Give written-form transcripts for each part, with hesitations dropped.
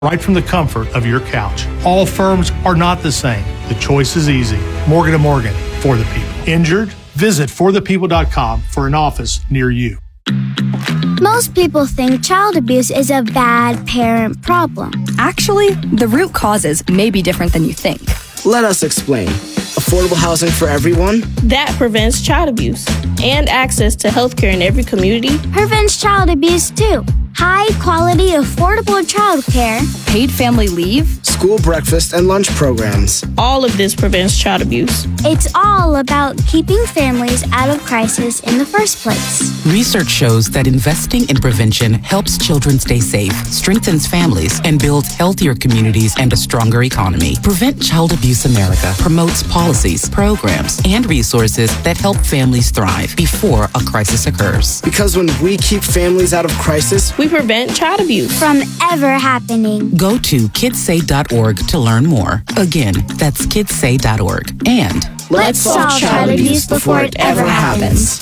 right from the comfort of your couch. All firms are not the same. The choice is easy. Morgan & Morgan, for the people. Injured? Visit forthepeople.com for an office near you. Most people think child abuse is a bad parent problem. Actually, the root causes may be different than you think. Let us explain. Affordable housing for everyone? That prevents child abuse. And access to health care in every community prevents child abuse too. High quality, affordable child care. Paid family leave. School breakfast and lunch programs. All of this prevents child abuse. It's all about keeping families out of crisis in the first place. Research shows that investing in prevention helps children stay safe, strengthens families, and builds healthier communities and a stronger economy. Prevent Child Abuse America promotes policies, programs, and resources that help families thrive before a crisis occurs. Because when we keep families out of crisis, we prevent child abuse from ever happening. Go to kidssay.org to learn more. Again, that's kidssay.org. And let's solve child abuse before it ever happens.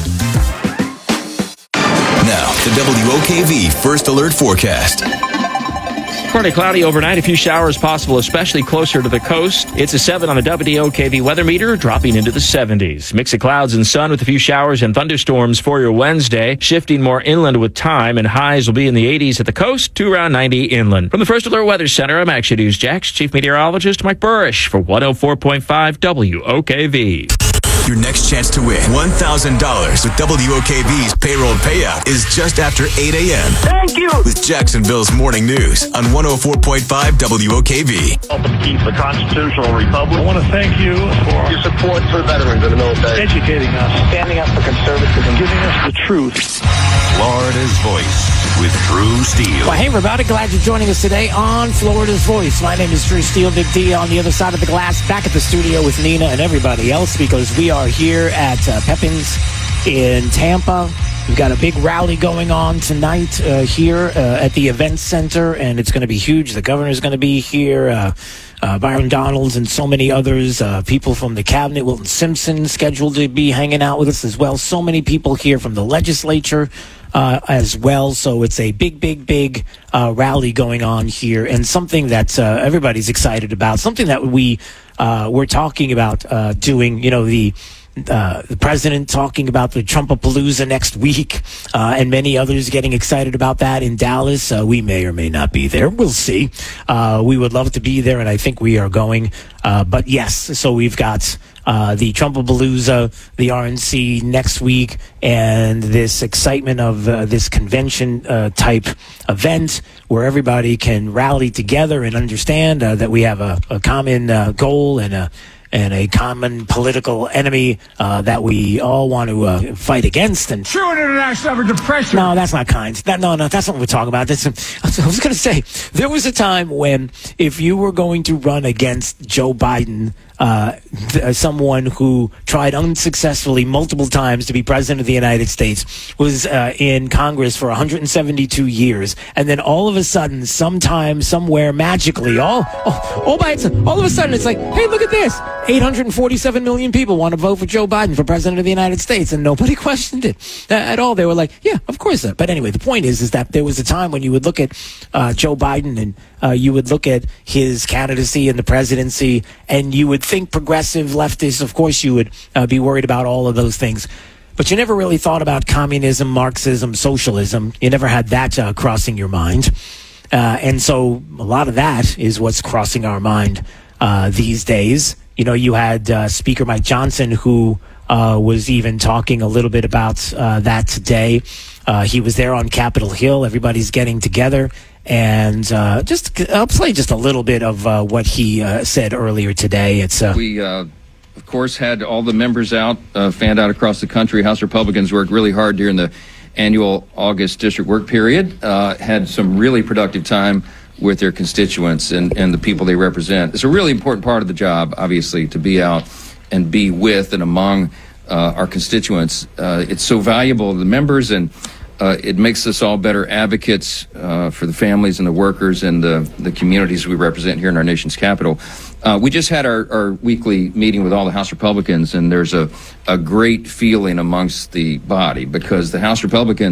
Now, the WOKV First Alert Forecast. Partly cloudy overnight, a few showers possible, especially closer to the coast. It's a 7 on the WOKV weather meter, dropping into the 70s. Mix of clouds and sun with a few showers and thunderstorms for your Wednesday, shifting more inland with time, and highs will be in the 80s at the coast to around 90 inland. From the First Alert Weather Center, I'm Action News Jax Chief Meteorologist Mike Burrish for 104.5 WOKV. Your next chance to win $1,000 with WOKV's payroll payout is just after 8 a.m. Thank you! With Jacksonville's Morning News on 104.5 WOKV. Helping keep the constitutional republic. I want to thank you for your support for veterans in the military. Educating us. Standing up for conservatism. Giving us the truth. Florida's Voice with Drew Steele. Well, hey, everybody. Glad you're joining us today on Florida's Voice. My name is Drew Steele, Big D on the other side of the glass, back at the studio with Nina and everybody else because we are here at Pepin's in Tampa. We've got a big rally going on tonight here at the event center, and it's going to be huge. The governor's going to be here. Byron Donalds and so many others, people from the cabinet, Wilton Simpson scheduled to be hanging out with us as well. So many people here from the legislature as well. So it's a big rally going on here, and something that everybody's excited about, something that we're talking about doing, the president talking about the Trumpapalooza next week, and many others getting excited about that in Dallas. We may or may not be there. We'll see. We would love to be there, and I think we are going. But yes, so we've got the Trumpapalooza, the RNC next week, and this excitement of this convention type event where everybody can rally together and understand that we have a common goal and a common political enemy that we all want to fight against. And true international average of pressure. No, that's not kind. No, that's not what we're talking about. I was going to say, there was a time when if you were going to run against Joe Biden, someone who tried unsuccessfully multiple times to be president of the United States, was in Congress for 172 years, and then all of a sudden, sometime, somewhere, magically, all by itself, all of a sudden, it's like, hey, look at this. 847 million people want to vote for Joe Biden for president of the United States, and nobody questioned it at all. They were like, yeah, of course. But anyway, the point is that there was a time when you would look at Joe Biden and you would look at his candidacy in the presidency, and you would think progressive, leftist, of course you would be worried about all of those things. But you never really thought about communism, Marxism, socialism. You never had that crossing your mind. And so a lot of that is what's crossing our mind these days. You had Speaker Mike Johnson, who was even talking a little bit about that today. He was there on Capitol Hill. Everybody's getting together. And I'll play just a little bit of what he said earlier today. We, of course, had all the members out, fanned out across the country. House Republicans worked really hard during the annual August district work period, had some really productive time with their constituents and the people they represent. It's a really important part of the job, obviously, to be out and be with and among our constituents. It's so valuable to the members, and it makes us all better advocates for the families and the workers and the communities we represent here in our nation's capital. We just had our weekly meeting with all the House Republicans, and there's a great feeling amongst the body because the House Republicans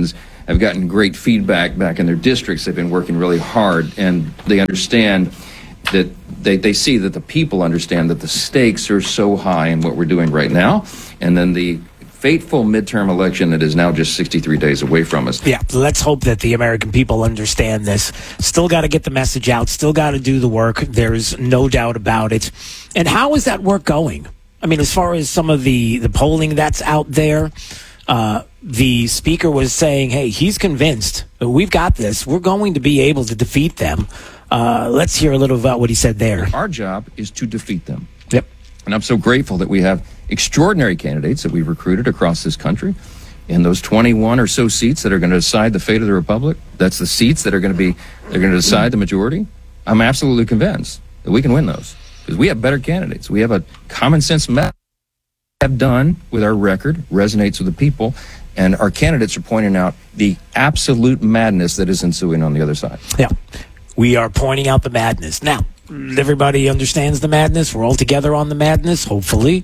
have gotten great feedback back in their districts. They've been working really hard, and they understand that they see that the people understand that the stakes are so high in what we're doing right now, and then the fateful midterm election that is now just 63 days away from us. Yeah, let's hope that the American people understand this. Still got to get the message out, still got to do the work. There's no doubt about it. And how is that work going? I mean, as far as some of the polling that's out there, the speaker was saying, hey, he's convinced that we've got this. We're going to be able to defeat them. Let's hear a little about what he said there. Our job is to defeat them. Yep. And I'm so grateful that we have extraordinary candidates that we've recruited across this country. In those 21 or so seats that are going to decide the fate of the republic, that's the seats that are going to decide the majority. I'm absolutely convinced that we can win those because we have better candidates. We have a common sense method have done with our record resonates with the people, and our candidates are pointing out the absolute madness that is ensuing on the other side. Yeah, we are pointing out the madness. Now, everybody understands the madness. We're all together on the madness, hopefully.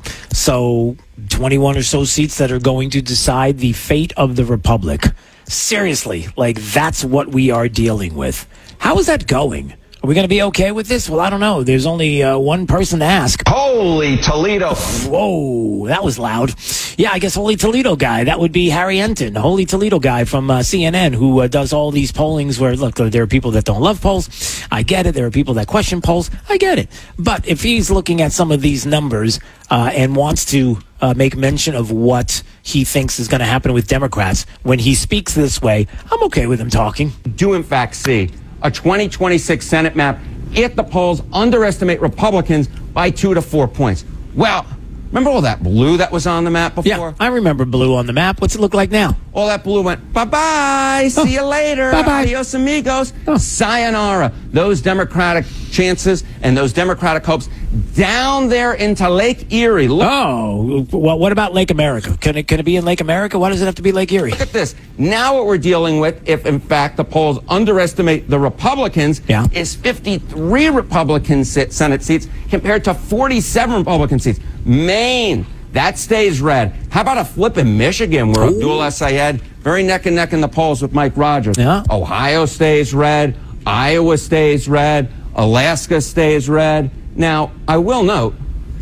So 21 or so seats that are going to decide the fate of the republic. Seriously, like that's what we are dealing with. How is that going? Are we going to be okay with this? Well, I don't know. There's only one person to ask. Holy Toledo. Whoa, that was loud. Yeah, I guess Holy Toledo guy. That would be Harry Enton, Holy Toledo guy from CNN who does all these pollings where, look, there are people that don't love polls. I get it. There are people that question polls. I get it. But if he's looking at some of these numbers and wants to make mention of what he thinks is going to happen with Democrats when he speaks this way, I'm okay with him talking. Do in fact see a 2026 Senate map if the polls underestimate Republicans by 2 to 4 points. Well, remember all that blue that was on the map before? Yeah, I remember blue on the map. What's it look like now? All that blue went, bye-bye, see you later, bye-bye. Adios amigos, sayonara. Those Democratic chances and those Democratic hopes down there into Lake Erie. Well, what about Lake America? Can it be in Lake America? Why does it have to be Lake Erie? Look at this. Now what we're dealing with, if in fact the polls underestimate the Republicans, is 53 Republican Senate seats compared to 47 Republican seats. Maine, that stays red. How about a flip in Michigan where Abdul Assayed, very neck and neck in the polls with Mike Rogers. Yeah. Ohio stays red. Iowa stays red. Alaska stays red. Now, I will note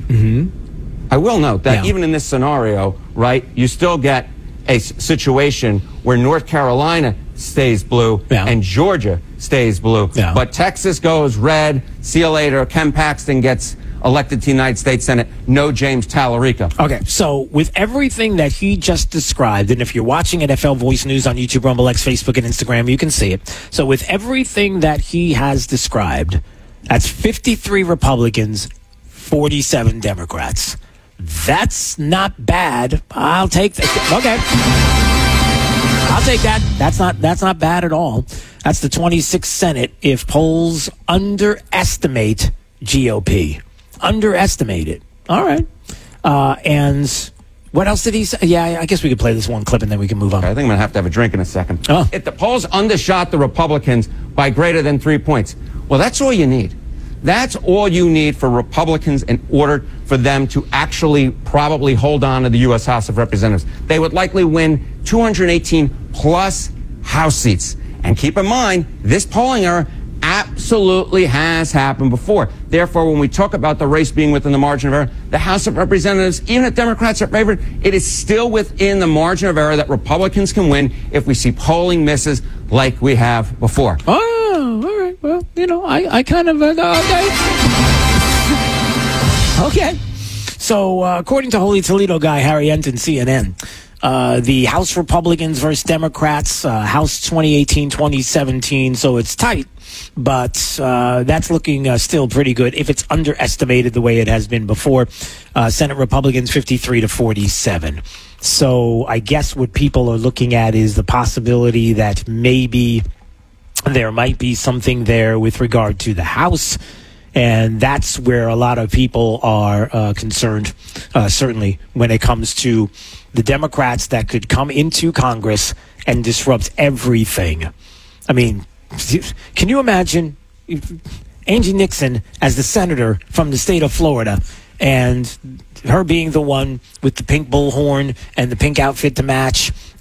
that even in this scenario, right, you still get a situation where North Carolina stays blue and Georgia stays blue. Yeah. But Texas goes red. See you later. Ken Paxton gets elected to the United States Senate. No James Tallarico. Okay, so with everything that he just described, and if you're watching NFL Voice News on YouTube, Rumble X, Facebook, and Instagram, you can see it. So with everything that he has described, that's 53 Republicans, 47 Democrats. That's not bad. I'll take that. Okay. I'll take that. That's not bad at all. That's the 26th Senate if polls underestimate GOP. Underestimate it. All right. And what else did he say? Yeah, I guess we could play this one clip and then we can move on. I think I'm going to have a drink in a second. Oh. If the polls undershot the Republicans by greater than 3 points, well, that's all you need. That's all you need for Republicans in order for them to actually probably hold on to the U.S. House of Representatives. They would likely win 218 plus House seats. And keep in mind, this polling error absolutely has happened before. Therefore, when we talk about the race being within the margin of error, the House of Representatives, even if Democrats are favored, it is still within the margin of error that Republicans can win if we see polling misses like we have before. Oh, all right. Well, I kind of, okay. So, according to Holy Toledo guy Harry Enton, CNN, the House Republicans versus Democrats, House 2018-2017, so it's tight, but that's looking still pretty good if it's underestimated the way it has been before. Senate Republicans 53 to 47. So I guess what people are looking at is the possibility that maybe there might be something there with regard to the House. And that's where a lot of people are concerned, certainly when it comes to the Democrats that could come into Congress and disrupt everything. I mean, can you imagine Angie Nixon as the senator from the state of Florida and her being the one with the pink bullhorn and the pink outfit to match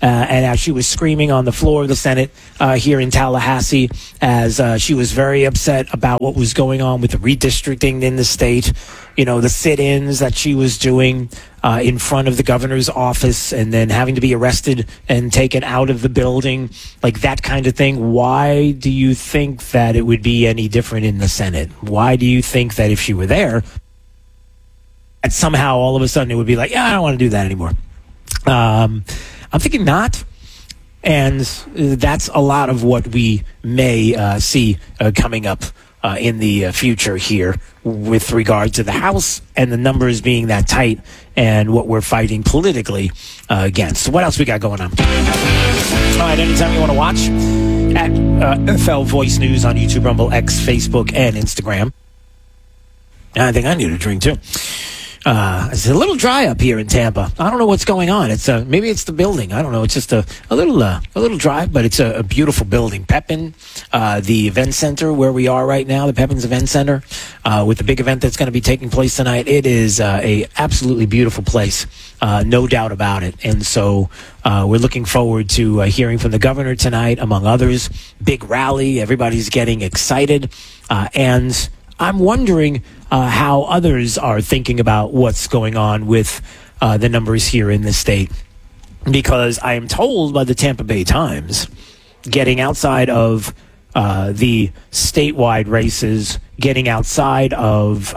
and as she was screaming on the floor of the Senate here in Tallahassee, as she was very upset about what was going on with the redistricting in the state, the sit-ins that she was doing in front of the governor's office and then having to be arrested and taken out of the building, like that kind of thing. Why do you think that it would be any different in the Senate? Why do you think that if she were there, that somehow all of a sudden it would be like, yeah, I don't want to do that anymore? I'm thinking not. And that's a lot of what we may see coming up in the future here with regard to the House and the numbers being that tight and what we're fighting politically against. What else we got going on? All right, anytime you want to watch, at FL Voice News on YouTube, Rumble, X, Facebook, and Instagram. I think I need a drink, too. It's a little dry up here in Tampa. I don't know what's going on. It's maybe it's the building. I don't know. It's just a little dry, but it's a beautiful building. Pepin, the event center where we are right now, the Pepin's Event Center, with the big event that's going to be taking place tonight. It is a absolutely beautiful place, no doubt about it. And so we're looking forward to hearing from the governor tonight, among others. Big rally. Everybody's getting excited, and I'm wondering how others are thinking about what's going on with the numbers here in the state. Because I am told by the Tampa Bay Times, getting outside of the statewide races, getting outside of,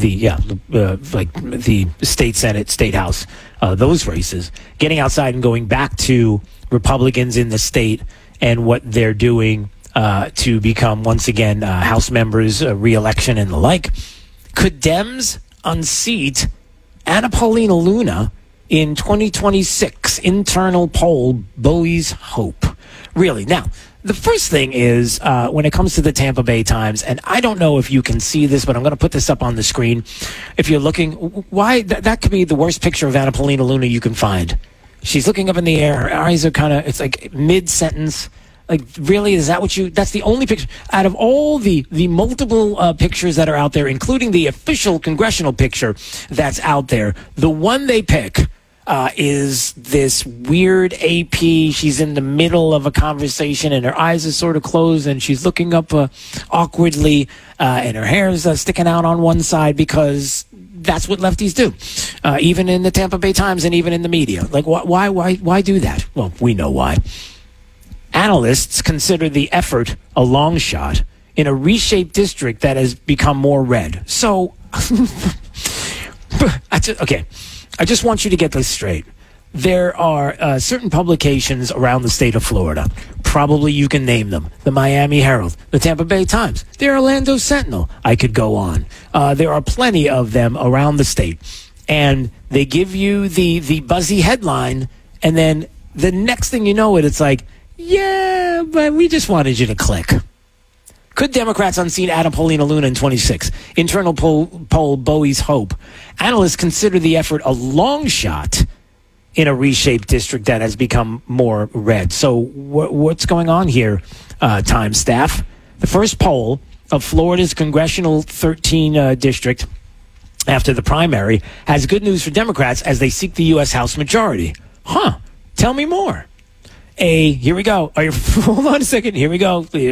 the state Senate, state House, those races, getting outside and going back to Republicans in the state and what they're doing to become, once again, House members, re-election and the like. Could Dems unseat Anna Paulina Luna in 2026? Internal poll, Bowie's hope. Really? Now, the first thing is, when it comes to the Tampa Bay Times, and I don't know if you can see this, but I'm going to put this up on the screen. If you're looking, why that could be the worst picture of Anna Paulina Luna you can find. She's looking up in the air. Her eyes are kind of, it's like mid-sentence. Like, really, is that that's the only picture out of all the multiple pictures that are out there, including the official congressional picture that's out there, the one they pick is this weird AP. She's in the middle of a conversation and her eyes are sort of closed and she's looking up awkwardly and her hair is sticking out on one side because that's what lefties do, even in the Tampa Bay Times and even in the media. Like, why do that? Well, we know why. Analysts consider the effort a long shot in a reshaped district that has become more red. So, I just want you to get this straight. There are certain publications around the state of Florida. Probably you can name them. The Miami Herald, the Tampa Bay Times, the Orlando Sentinel. I could go on. There are plenty of them around the state. And they give you the buzzy headline, and then the next thing you know it's like, yeah, but we just wanted you to click. Could Democrats unseat Anna Paulina Luna in 26? Internal poll Bowie's hope. Analysts consider the effort a long shot in a reshaped district that has become more red. So what's going on here, Time staff? The first poll of Florida's congressional 13 district after the primary has good news for Democrats as they seek the U.S. House majority. Tell me more. Here we go. Hold on a second. Here we go. Wait.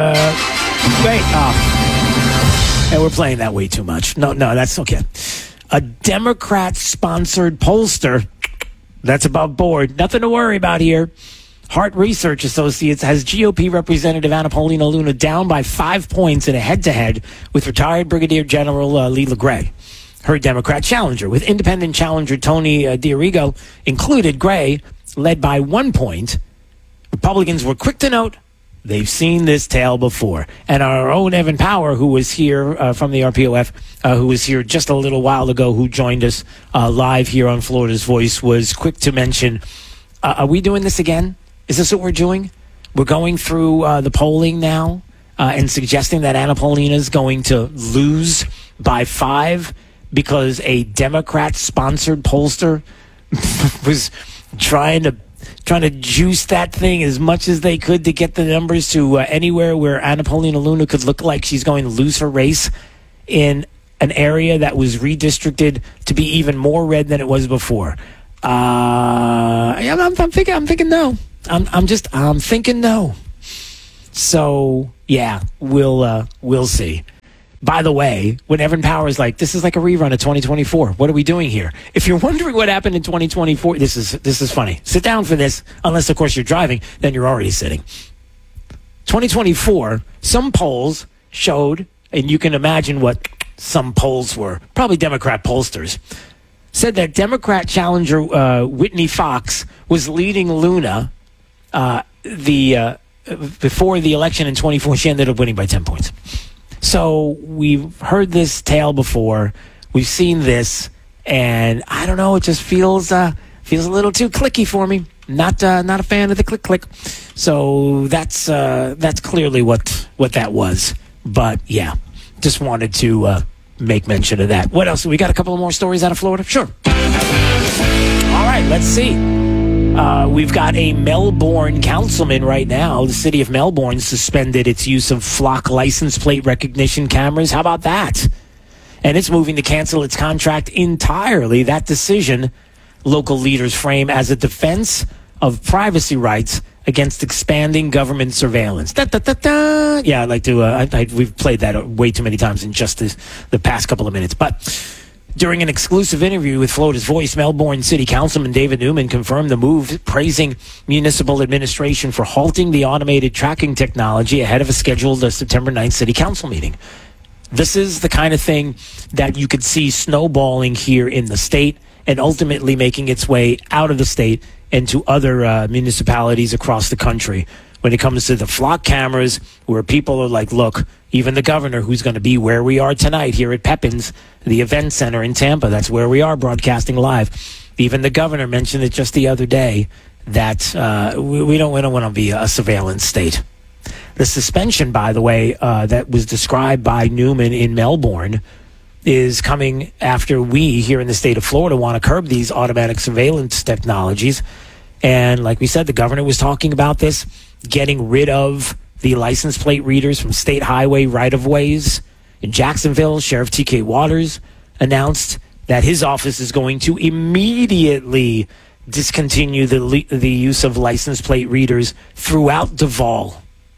And we're playing that way too much. No, that's okay. A Democrat-sponsored pollster. That's above board. Nothing to worry about here. Hart Research Associates has GOP Representative Anna Paulina Luna down by 5 points in a head-to-head with retired Brigadier General Lee LeGray, her Democrat challenger. With independent challenger Tony D'Arrigo included, Gray led by 1 point. Republicans were quick to note they've seen this tale before. And our own Evan Power, who was here from the RPOF, who was here just a little while ago, who joined us live here on Florida's Voice, was quick to mention, are we doing this again? Is this what we're doing? We're going through the polling now and suggesting that Anna Paulina is going to lose by 5 because a Democrat-sponsored pollster was trying to juice that thing as much as they could to get the numbers to anywhere where Anna Paulina Luna could look like she's going to lose her race in an area that was redistricted to be even more red than it was before. I'm thinking no. I'm thinking no. So yeah, we'll see. By the way, when Evan Powers this is like a rerun of 2024. What are we doing here? If you're wondering what happened in 2024, this is funny. Sit down for this, unless of course you're driving, then you're already sitting. 2024, some polls showed, and you can imagine what some polls were, probably Democrat pollsters, said that Democrat challenger Whitney Fox was leading Luna before the election in 2024. She ended up winning by 10 points. So we've heard this tale before. We've seen this, and I don't know. It just feels a little too clicky for me. Not a fan of the click. So that's clearly what that was. But yeah, just wanted to make mention of that. What else? We got a couple of more stories out of Florida. Sure. All right, let's see. We've got a Melbourne councilman right now. The city of Melbourne suspended its use of flock license plate recognition cameras. How about that? And it's moving to cancel its contract entirely. That decision, local leaders frame as a defense of privacy rights against expanding government surveillance. Yeah, I'd like to. We've played that way too many times in just the past couple of minutes. But during an exclusive interview with Florida's Voice, Melbourne City Councilman David Newman confirmed the move, praising municipal administration for halting the automated tracking technology ahead of a scheduled September 9th City Council meeting. This is the kind of thing that you could see snowballing here in the state and ultimately making its way out of the state and to other municipalities across the country. When it comes to the flock cameras, where people are like, look, even the governor, who's going to be where we are tonight here at Pepin's, the event center in Tampa, that's where we are broadcasting live. Even the governor mentioned it just the other day that we don't want to be a surveillance state. The suspension, by the way, that was described by Newman in Melbourne is coming after we here in the state of Florida want to curb these automatic surveillance technologies. And like we said, the governor was talking about this, getting rid of the license plate readers from state highway right-of-ways. In Jacksonville, Sheriff T.K. Waters announced that his office is going to immediately discontinue the use of license plate readers throughout Duval.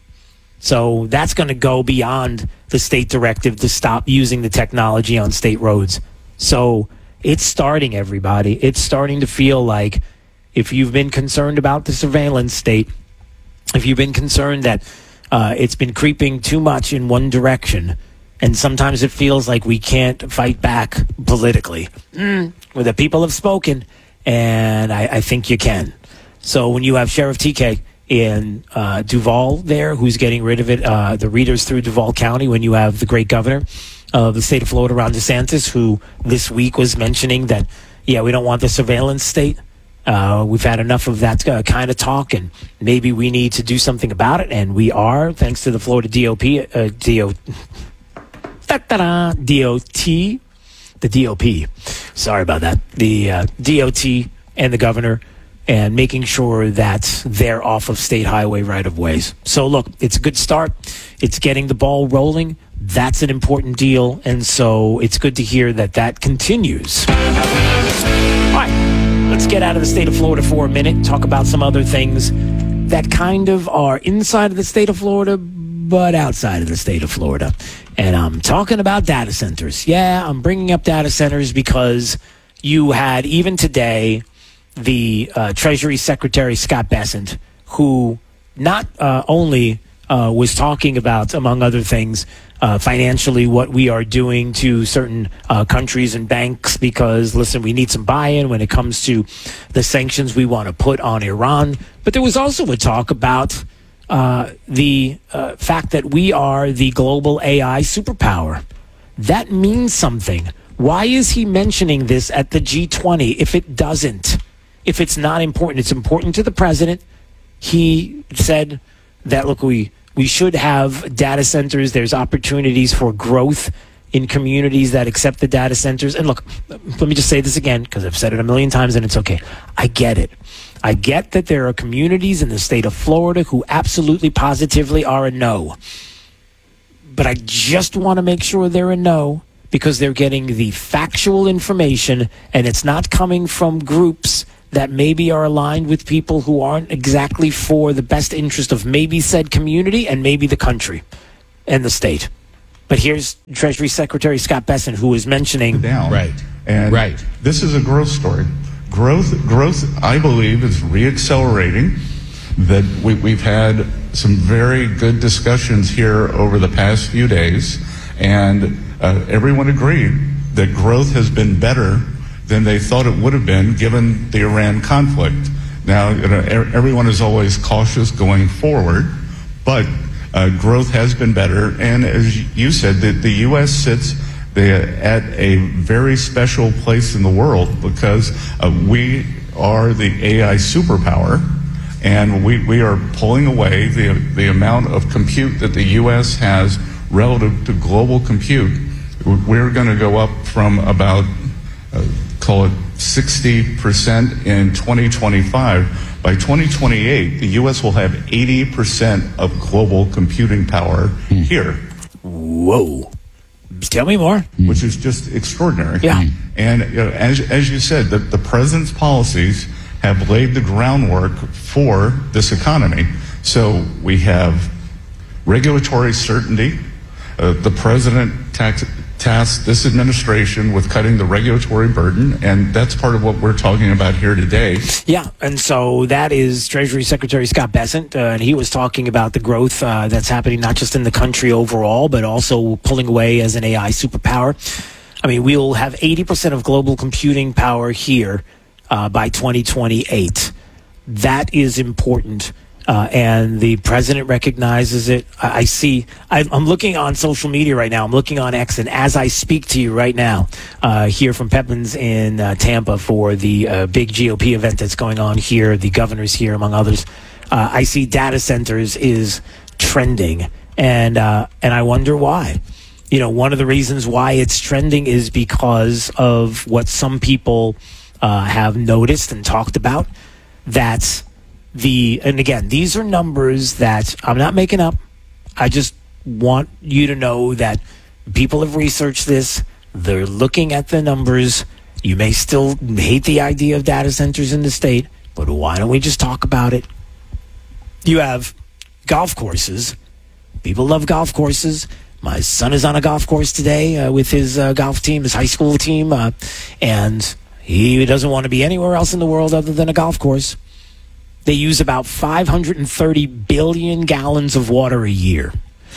So that's going to go beyond the state directive to stop using the technology on state roads. So it's starting, everybody. It's starting to feel like if you've been concerned about the surveillance state, if you've been concerned that it's been creeping too much in one direction, and sometimes it feels like we can't fight back politically, well, the people have spoken, and I think you can. So when you have Sheriff TK in Duval there, who's getting rid of it, the readers through Duval County, when you have the great governor of the state of Florida, Ron DeSantis, who this week was mentioning that, yeah, we don't want the surveillance state. We've had enough of that kind of talk, and maybe we need to do something about it, and we are, thanks to the Florida DOT, sorry about that, the DOT and the governor, and making sure that they're off of state highway right-of-ways. So, look, it's a good start. It's getting the ball rolling. That's an important deal, and so it's good to hear that continues. All right, let's get out of the state of Florida for a minute, talk about some other things that kind of are inside of the state of Florida, but outside of the state of Florida. And I'm talking about data centers. Yeah, I'm bringing up data centers because you had, even today, the Treasury Secretary Scott Bessent, who not only was talking about, among other things, financially what we are doing to certain countries and banks, because, listen, we need some buy-in when it comes to the sanctions we want to put on Iran. But there was also a talk about the fact that we are the global AI superpower. That means something. Why is he mentioning this at the G20 if it doesn't? If it's not important? It's important to the president. He said that, look, we should have data centers. There's opportunities for growth in communities that accept the data centers. And look, let me just say this again, because I've said it a million times and it's okay. I get it. I get that there are communities in the state of Florida who absolutely positively are a no. But I just want to make sure they're a no, because they're getting the factual information, and it's not coming from groups that maybe are aligned with people who aren't exactly for the best interest of maybe said community and maybe the country and the state. But here's Treasury Secretary Scott Bessent, who is mentioning... Right. And this is a growth story. Growth, I believe, is reaccelerating. That we've had some very good discussions here over the past few days, and everyone agreed that growth has been better than they thought it would have been given the Iran conflict. Now, everyone is always cautious going forward, but growth has been better. And as you said, the U.S. sits at a very special place in the world because we are the AI superpower, and we are pulling away the amount of compute that the U.S. has relative to global compute. We're going to go up from about call it 60% in 2025. By 2028, the U.S. will have 80% of global computing power here. Whoa. Tell me more. Which is just extraordinary. Yeah. And as you said, the president's policies have laid the groundwork for this economy. So we have regulatory certainty. The president tasked this administration with cutting the regulatory burden, and that's part of what we're talking about here today. Yeah, and so that is Treasury Secretary Scott Bessent, and he was talking about the growth that's happening not just in the country overall, but also pulling away as an AI superpower. I mean, we'll have 80% of global computing power here by 2028. That is important. And the president recognizes it. I'm looking on social media right now. I'm looking on X, and as I speak to you right now, here from Pepin's in Tampa for the big GOP event that's going on here, the governor's here, among others, I see data centers is trending, and I wonder why. You know, one of the reasons why it's trending is because of what some people have noticed and talked about, that and again, these are numbers that I'm not making up. I just want you to know that people have researched this. They're looking at the numbers. You may still hate the idea of data centers in the state, but why don't we just talk about it? You have golf courses. People love golf courses. My son is on a golf course today with his golf team, his high school team, and he doesn't want to be anywhere else in the world other than a golf course. They use about 530 billion gallons of water a year.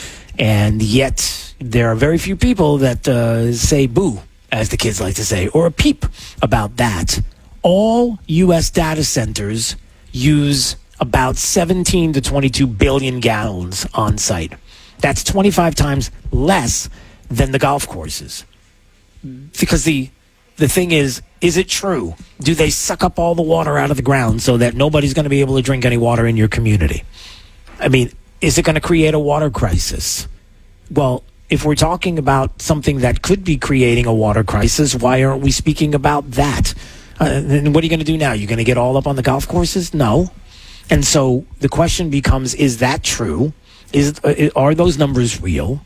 And yet there are very few people that say boo, as the kids like to say, or a peep about that. All U.S. data centers use about 17 to 22 billion gallons on site. That's 25 times less than the golf courses. Because the thing is it true? Do they suck up all the water out of the ground so that nobody's going to be able to drink any water in your community? I mean, is it going to create a water crisis? Well, if we're talking about something that could be creating a water crisis, why aren't we speaking about that? And what are you going to do now? You're going to get all up on the golf courses? No. And so the question becomes, is that true? Are those numbers real?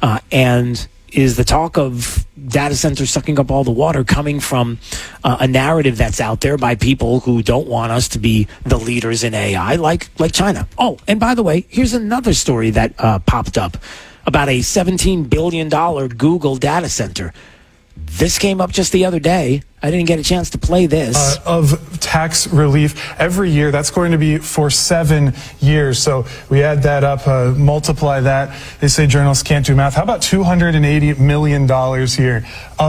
And is the talk of data centers sucking up all the water coming from a narrative that's out there by people who don't want us to be the leaders in AI, like China? Oh, and by the way, here's another story that popped up about a $17 billion Google data center. This came up just the other day. I didn't get a chance to play this. Of tax relief every year. That's going to be for 7 years. So we add that up, multiply that. They say journalists can't do math. How about $280 million here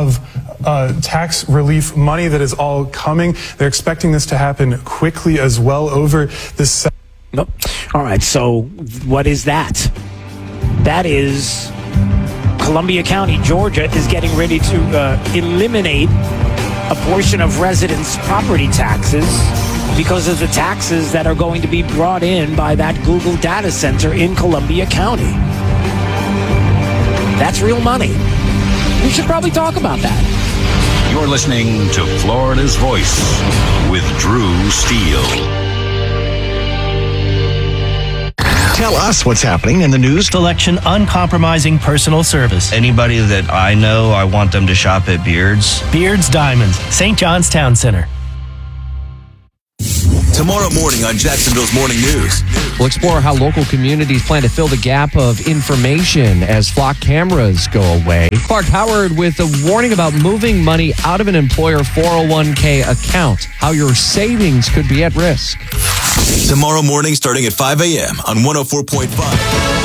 of tax relief money that is all coming? They're expecting this to happen quickly as well over this. Nope. All right. So what is that? That is Columbia County, Georgia, is getting ready to eliminate a portion of residents' property taxes because of the taxes that are going to be brought in by that Google data center in Columbia County. That's real money. We should probably talk about that. You're listening to Florida's Voice with Drew Steele. Tell us what's happening in the news. Selection, uncompromising personal service. Anybody that I know, I want them to shop at Beards. Beards Diamonds, St. John's Town Center. tomorrow morning on Jacksonville's Morning News. We'll explore how local communities plan to fill the gap of information as flock cameras go away. Clark Howard with a warning about moving money out of an employer 401k account, how your savings could be at risk. Tomorrow morning starting at 5 a.m. on 104.5.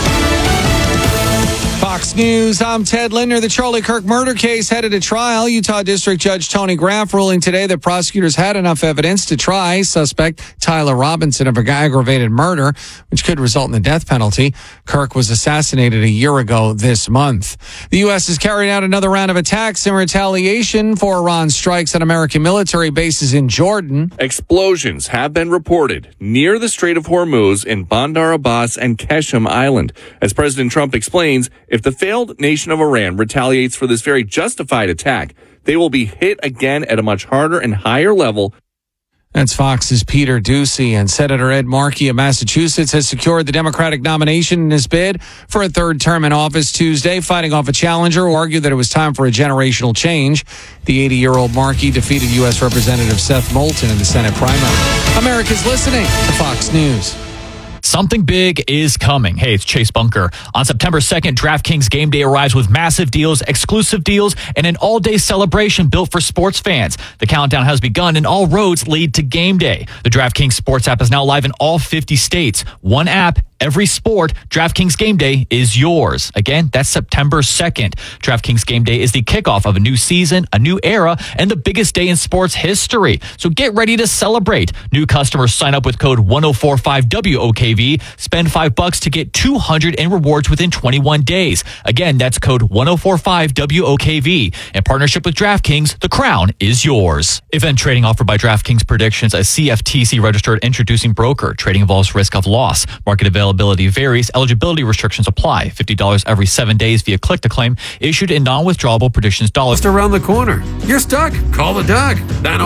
Fox News, I'm Ted Lindner. The Charlie Kirk murder case headed to trial. Utah District Judge Tony Graff ruling today that prosecutors had enough evidence to try suspect Tyler Robinson of aggravated murder, which could result in the death penalty. Kirk was assassinated a year ago this month. The U.S. has carried out another round of attacks in retaliation for Iran's strikes on American military bases in Jordan. Explosions have been reported near the Strait of Hormuz in Bandar Abbas and Qeshm Island. As President Trump explains, if the failed nation of Iran retaliates for this very justified attack, they will be hit again at a much harder and higher level. That's Fox's Peter Doocy. And Senator Ed Markey of Massachusetts has secured the Democratic nomination in his bid for a third term in office Tuesday, fighting off a challenger who argued that it was time for a generational change. The 80-year-old Markey defeated U.S. Representative Seth Moulton in the Senate primary. America's listening to Fox News. Something big is coming. Hey, it's Chase Bunker. On September 2nd, DraftKings Game Day arrives with massive deals, exclusive deals, and an all-day celebration built for sports fans. The countdown has begun, and all roads lead to Game Day. The DraftKings Sports app is now live in all 50 states. One app, every sport. DraftKings Game Day is yours. Again, that's September 2nd. DraftKings Game Day is the kickoff of a new season, a new era, and the biggest day in sports history. So get ready to celebrate. New customers sign up with code 1045WOKV. Spend $5 to get $200 in rewards within 21 days. Again, that's code 1045WOKV. In partnership with DraftKings, the crown is yours. Event trading offered by DraftKings Predictions, a CFTC registered introducing broker. Trading involves risk of loss. Market availability varies. Eligibility restrictions apply. $50 every 7 days via click to claim. Issued in non-withdrawable Predictions dollars. Just around the corner. You're stuck. Call the Doug.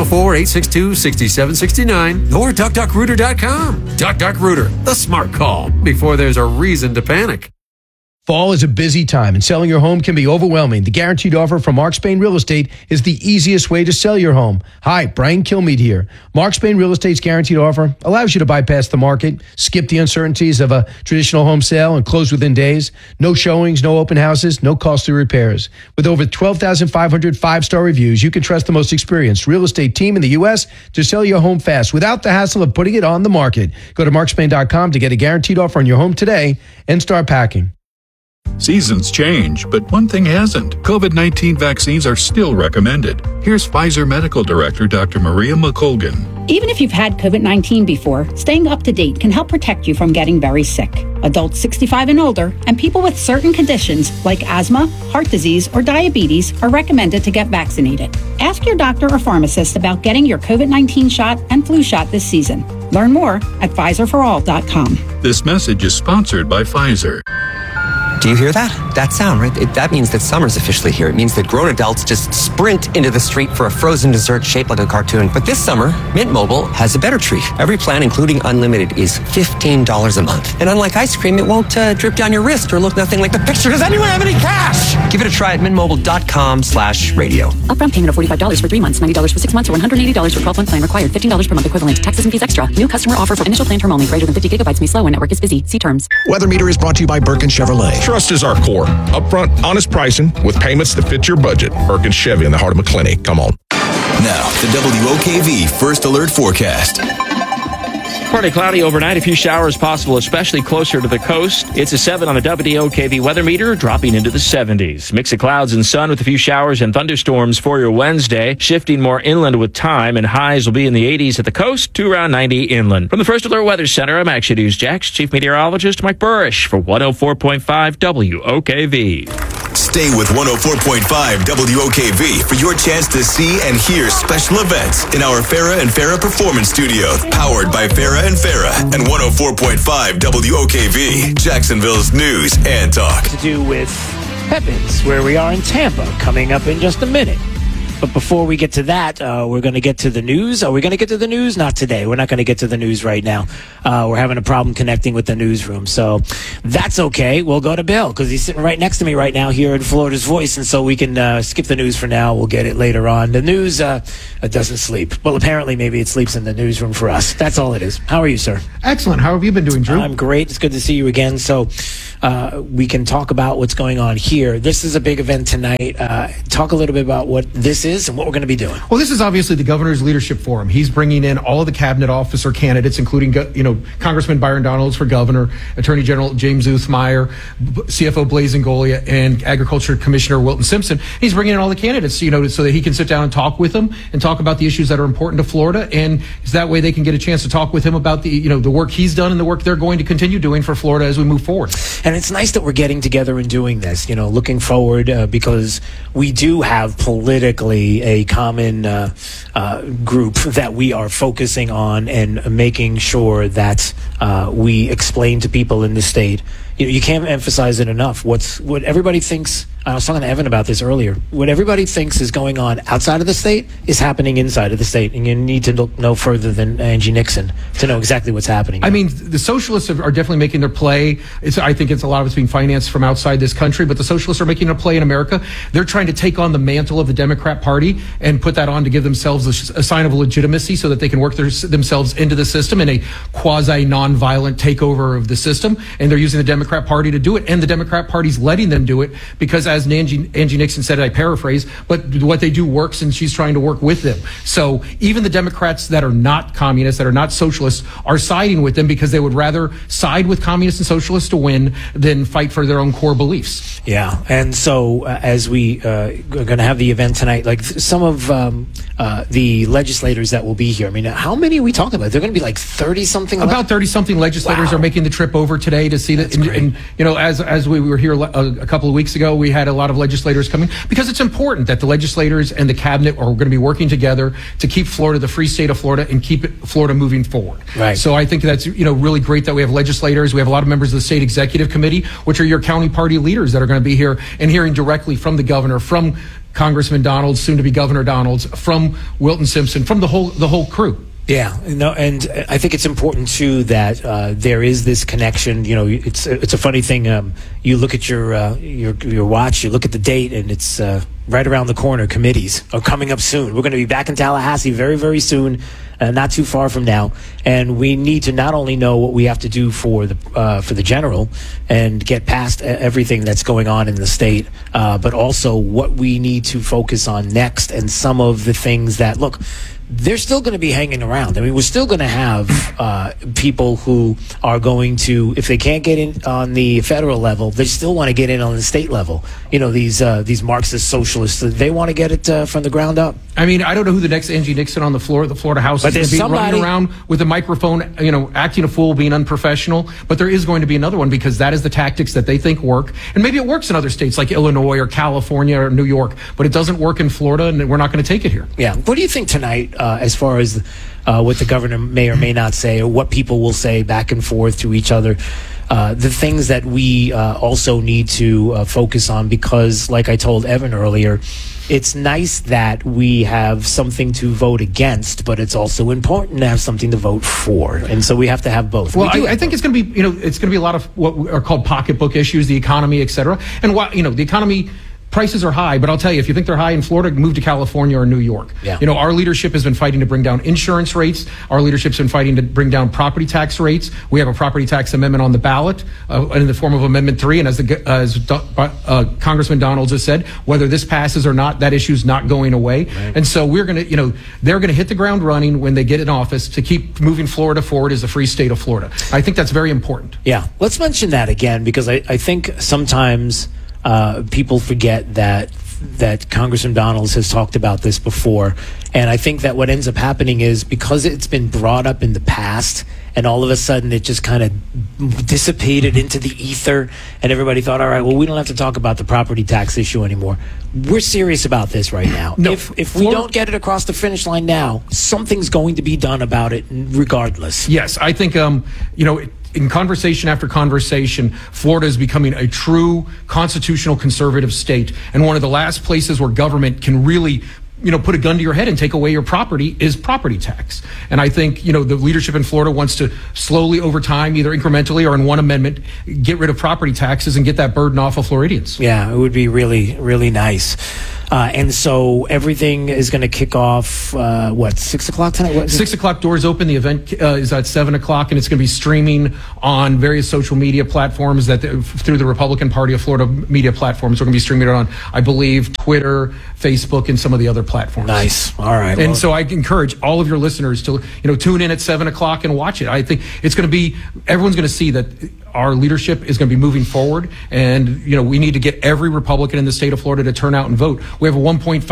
904-862-6769 or DuckDuckRooter.com. DuckDuckRooter, the smart call before there's a reason to panic. Fall is a busy time and selling your home can be overwhelming. The guaranteed offer from Mark Spain Real Estate is the easiest way to sell your home. Hi, Brian Kilmeade here. Mark Spain Real Estate's guaranteed offer allows you to bypass the market, skip the uncertainties of a traditional home sale and close within days. No showings, no open houses, no costly repairs. With over 12,500 five-star reviews, you can trust the most experienced real estate team in the U.S. to sell your home fast without the hassle of putting it on the market. Go to markspain.com to get a guaranteed offer on your home today and start packing. Seasons change, but one thing hasn't. COVID-19 vaccines are still recommended. Here's Pfizer Medical Director Dr. Maria McColgan. Even if you've had COVID-19 before, staying up to date can help protect you from getting very sick. Adults 65 and older and people with certain conditions like asthma, heart disease, or diabetes are recommended to get vaccinated. Ask your doctor or pharmacist about getting your COVID-19 shot and flu shot this season. Learn more at PfizerForAll.com. This message is sponsored by Pfizer. Do you hear that? That sound, right? That means that summer's officially here. It means that grown adults just sprint into the street for a frozen dessert shaped like a cartoon. But this summer, Mint Mobile has a better treat. Every plan, including unlimited, is $15 a month. And unlike ice cream, it won't drip down your wrist or look nothing like the picture. Does anyone have any cash? Give it a try at mintmobile.com/radio. Upfront payment of $45 for 3 months, $90 for 6 months, or $180 for 12-month plan required. $15 per month equivalent. Taxes and fees extra. New customer offer for initial plan term only. Greater than 50 gigabytes may slow when network is busy. See terms. Weather Meter is brought to you by Birkin Chevrolet. Trust is our core. Upfront, honest pricing with payments that fit your budget. Birkin Chevy in the heart of McClenny. Come on. Now, the WOKV First Alert Forecast. Partly cloudy overnight, a few showers possible, especially closer to the coast. It's a 7 on the WOKV weather meter, dropping into the 70s. Mix of clouds and sun with a few showers and thunderstorms for your Wednesday, shifting more inland with time, and highs will be in the 80s at the coast to around 90 inland. From the First Alert Weather Center, I'm Action News Jax Chief Meteorologist Mike Burrish for 104.5 WOKV. Stay with 104.5 WOKV for your chance to see and hear special events in our Farrah and Farrah Performance Studio, powered by Farrah and Farrah and 104.5 WOKV, Jacksonville's news and talk. To do with Pepins, where we are in Tampa, coming up in just a minute. But before we get to that, we're going to get to the news. Are we going to get to the news? Not today. We're not going to get to the news right now. We're having a problem connecting with the newsroom. So that's okay. We'll go to Bill because he's sitting right next to me right now here in Florida's Voice. And so we can skip the news for now. We'll get it later on. The news doesn't sleep. Well, apparently maybe it sleeps in the newsroom for us. That's all it is. How are you, sir? Excellent. How have you been doing, Drew? I'm great. It's good to see you again. So we can talk about what's going on here. This is a big event tonight. Talk a little bit about what this is and what we're going to be doing. Well, this is obviously the governor's leadership forum. He's bringing in all of the cabinet officer candidates, including, Congressman Byron Donalds for governor, Attorney General James Uthmeyer, CFO Blaise Ngolia, and Agriculture Commissioner Wilton Simpson. He's bringing in all the candidates, so that he can sit down and talk with them and talk about the issues that are important to Florida. And that way they can get a chance to talk with him about the work he's done and the work they're going to continue doing for Florida as we move forward. And it's nice that we're getting together and doing this, looking forward because we do have politically a common group that we are focusing on and making sure that we explain to people in the state. You can't emphasize it enough. What everybody thinks, I was talking to Evan about this earlier, what everybody thinks is going on outside of the state is happening inside of the state. And you need to look no further than Angie Nixon to know exactly what's happening. I mean, the socialists are definitely making their play. I think it's a lot of it's being financed from outside this country, but the socialists are making a play in America. They're trying to take on the mantle of the Democrat Party and put that on to give themselves a sign of legitimacy so that they can work themselves into the system in a quasi-nonviolent takeover of the system. And they're using the Democrat Party to do it, and the Democrat Party's letting them do it because, as Angie Nixon said, I paraphrase, but what they do works, and she's trying to work with them. So even the Democrats that are not communists, that are not socialists, are siding with them because they would rather side with communists and socialists to win than fight for their own core beliefs. Yeah, and so as we are going to have the event tonight, like some of the legislators that will be here, I mean, how many are we talking about? They're going to be like 30-something? About 30-something legislators are making the trip over today to see that. And as we were here a couple of weeks ago, we had a lot of legislators coming because it's important that the legislators and the cabinet are going to be working together to keep Florida the free state of Florida and keep Florida moving forward. Right. So I think that's really great that we have legislators. We have a lot of members of the state executive committee, which are your county party leaders that are going to be here and hearing directly from the governor, from Congressman Donalds, soon to be Governor Donalds, from Wilton Simpson, from the whole crew. Yeah, and I think it's important too that there is this connection. It's a funny thing. You look at your watch, you look at the date, and it's right around the corner. Committees are coming up soon. We're going to be back in Tallahassee very, very soon, not too far from now. And we need to not only know what we have to do for the general and get past everything that's going on in the state, but also what we need to focus on next and some of the things that they're still going to be hanging around. I mean, we're still going to have people who are going to, if they can't get in on the federal level, they still want to get in on the state level. These Marxist socialists, they want to get it from the ground up. I mean, I don't know who the next Angie Nixon on the Florida House is going to be running around with a microphone, acting a fool, being unprofessional. But there is going to be another one because that is the tactics that they think work. And maybe it works in other states like Illinois or California or New York, but it doesn't work in Florida, and we're not going to take it here. Yeah. What do you think tonight as far as what the governor may or may not say, or what people will say back and forth to each other? The things that we also need to focus on, because like I told Evan earlier, it's nice that we have something to vote against, but it's also important to have something to vote for. And so we have to have both. Well, I think it's going to be, it's going to be a lot of what are called pocketbook issues, the economy, et cetera. And the economy, prices are high, but I'll tell you, if you think they're high in Florida, move to California or New York. Yeah. Our leadership has been fighting to bring down insurance rates. Our leadership's been fighting to bring down property tax rates. We have a property tax amendment on the ballot in the form of Amendment 3. And as Congressman Donalds has said, whether this passes or not, that issue's not going away. Right. And so we're going to, they're going to hit the ground running when they get in office to keep moving Florida forward as the free state of Florida. I think that's very important. Yeah. Let's mention that again, because I think sometimes people forget that Congressman Donalds has talked about this before. And I think that what ends up happening is because it's been brought up in the past and all of a sudden it just kind of dissipated into the ether and everybody thought, all right, well, we don't have to talk about the property tax issue anymore. We're serious about this right now. No, if we don't get it across the finish line now, something's going to be done about it regardless. Yes, I think, in conversation after conversation, Florida is becoming a true constitutional conservative state and one of the last places where government can really put a gun to your head and take away your property is property tax. And I think, the leadership in Florida wants to slowly over time, either incrementally or in one amendment, get rid of property taxes and get that burden off of Floridians. Yeah, it would be really, really nice. And so everything is going to kick off, 6 o'clock tonight? 6 o'clock, doors open. The event is at 7 o'clock, and it's going to be streaming on various social media platforms through the Republican Party of Florida media platforms. We're going to be streaming it on, I believe, Twitter, Facebook, and some of the other platforms. Nice. All right. And so I encourage all of your listeners to, tune in at 7 o'clock and watch it. I think it's going to be, everyone's going to see that our leadership is going to be moving forward, and we need to get every Republican in the state of Florida to turn out and vote. We have a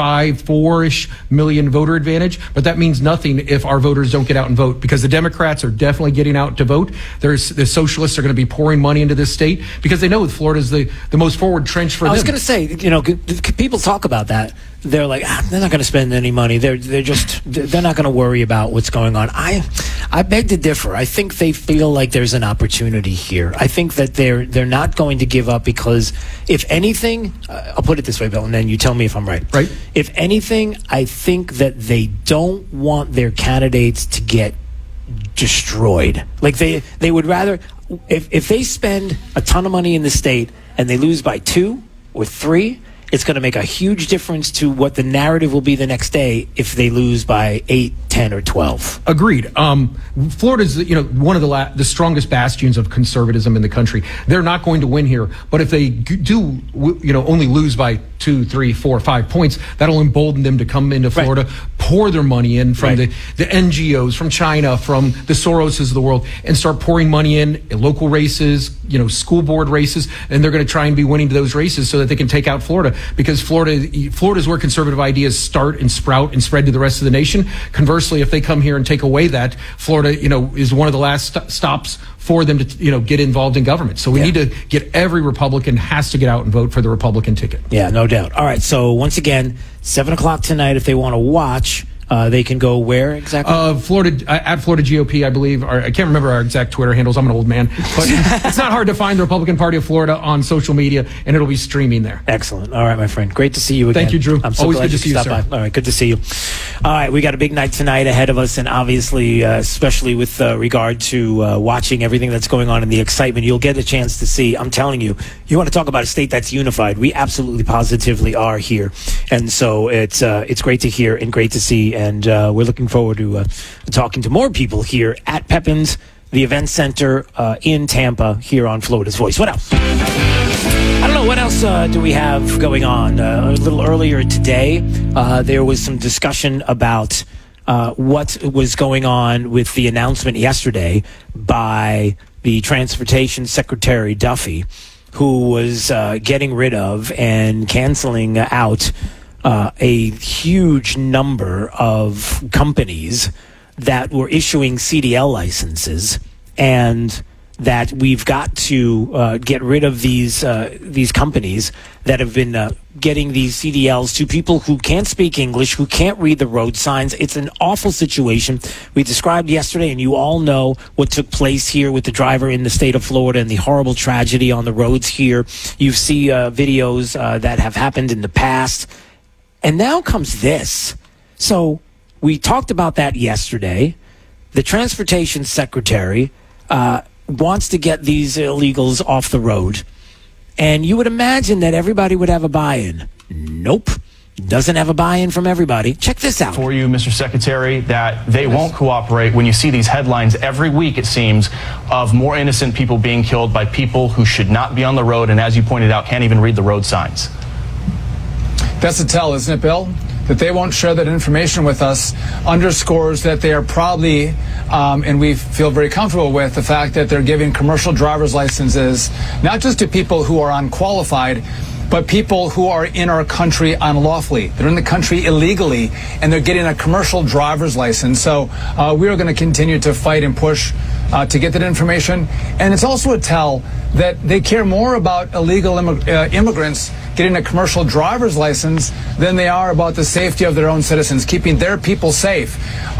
1.54-ish million voter advantage, but that means nothing if our voters don't get out and vote, because the Democrats are definitely getting out to vote. The socialists are going to be pouring money into this state because they know Florida is the most forward trench for them. I was going to say, people talk about that. They're like, they're not going to spend any money. They're not going to worry about what's going on. I beg to differ. I think they feel like there's an opportunity here. I think that they're not going to give up, because if anything, I'll put it this way, Bill, and then you tell me if I'm right. Right. If anything, I think that they don't want their candidates to get destroyed. Like they would rather, if they spend a ton of money in the state and they lose by 2 or 3, it's going to make a huge difference to what the narrative will be the next day if they lose by 8, 10, or 12. Agreed. Florida's, one of the strongest bastions of conservatism in the country. They're not going to win here, but if they do, only lose by 2, 3, 4, 5 points, that'll embolden them to come into Florida, pour their money in from the NGOs, from China, from the Soroses of the world, and start pouring money in local races, school board races, and they're going to try and be winning those races so that they can take out Florida, because Florida's where conservative ideas start and sprout and spread to the rest of the nation. Conversely, if they come here and take away that, Florida, is one of the last stops for them to, get involved in government. So we need to get every Republican has to get out and vote for the Republican ticket. Yeah, no doubt. All right. So once again, 7 o'clock tonight, if they want to watch, they can go where exactly? Florida GOP, I believe. Or I can't remember our exact Twitter handles. I'm an old man, but it's not hard to find the Republican Party of Florida on social media, and it'll be streaming there. Excellent. All right, my friend. Great to see you again. Thank you, Drew. I'm so always glad good to see you, sir. by. All right, good to see you. All right, we got a big night tonight ahead of us, and obviously, especially with regard to watching everything that's going on and the excitement, you'll get a chance to see. I'm telling you, you want to talk about a state that's unified. We absolutely, positively are here, and so it's great to hear and great to see, and we're looking forward to talking to more people here at Pepin's, the event center in Tampa, here on Florida's Voice. What else? I don't know. What else do we have going on? A little earlier today, there was some discussion about what was going on with the announcement yesterday by the Transportation Secretary Duffy, who was getting rid of and canceling out a huge number of companies that were issuing CDL licenses, and that we've got to get rid of these companies that have been getting these CDLs to people who can't speak English, who can't read the road signs. It's an awful situation. We described yesterday, and you all know what took place here with the driver in the state of Florida and the horrible tragedy on the roads here. You see videos that have happened in the past. And now comes this. So we talked about that yesterday. The Transportation Secretary wants to get these illegals off the road. And you would imagine that everybody would have a buy-in. Nope. Doesn't have a buy-in from everybody. Check this out. For you, Mr. Secretary, that they won't cooperate when you see these headlines every week, it seems, of more innocent people being killed by people who should not be on the road and, as you pointed out, can't even read the road signs. That's a tell, isn't it, Bill? That they won't share that information with us underscores that they are probably, and we feel very comfortable with the fact that they're giving commercial driver's licenses, not just to people who are unqualified, but people who are in our country unlawfully. They're in the country illegally, and they're getting a commercial driver's license. So we are going to continue to fight and push to get that information. And it's also a tell that they care more about illegal immigrants getting a commercial driver's license than they are about the safety of their own citizens, keeping their people safe.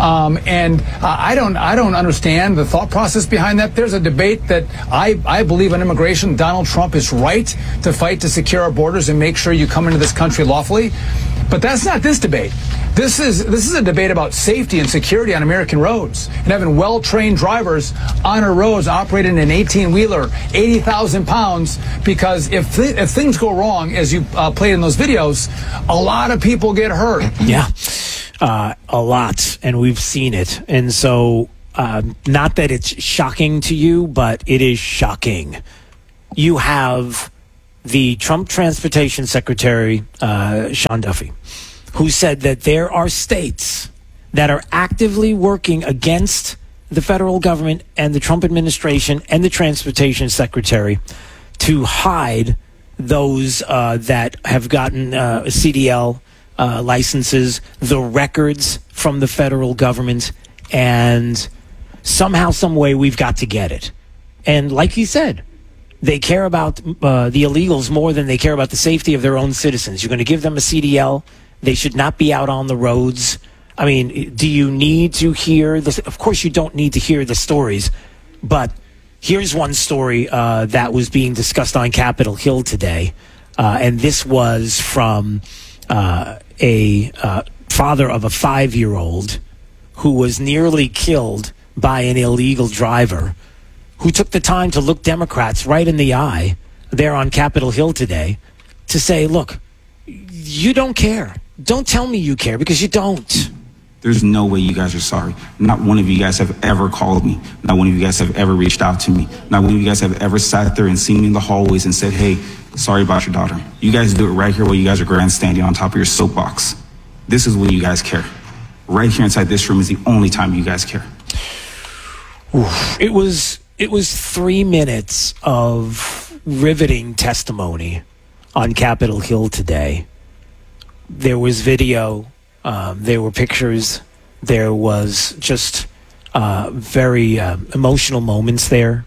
And I don't understand the thought process behind that. There's a debate that I believe on immigration. Donald Trump is right to fight to secure our borders and make sure you come into this country lawfully. But that's not this debate. This is a debate about safety and security on American roads and having well-trained drivers on our roads operating an 18-wheeler, 80,000 pounds, because if things go wrong, as you played in those videos, a lot of people get hurt. Yeah, a lot, and we've seen it. And so, not that it's shocking to you, but it is shocking. You have the Trump Transportation Secretary, Sean Duffy, who said that there are states that are actively working against the federal government and the Trump administration and the Transportation Secretary to hide those that have gotten CDL licenses, the records from the federal government, and somehow, some way, we've got to get it. And like he said, they care about the illegals more than they care about the safety of their own citizens. You're going to give them a CDL. They should not be out on the roads. I mean, do you need to hear this? Of course, you don't need to hear the stories. But here's one story that was being discussed on Capitol Hill today. And this was from a father of a 5-year-old who was nearly killed by an illegal driver who took the time to look Democrats right in the eye there on Capitol Hill today to say, look, you don't care. Don't tell me you care, because you don't. There's no way you guys are sorry. Not one of you guys have ever called me. Not one of you guys have ever reached out to me. Not one of you guys have ever sat there and seen me in the hallways and said, hey, sorry about your daughter. You guys do it right here while you guys are grandstanding on top of your soapbox. This is when you guys care. Right here inside this room is the only time you guys care. Oof. It was 3 minutes of riveting testimony on Capitol Hill today. There was video, there were pictures, there was just very emotional moments there.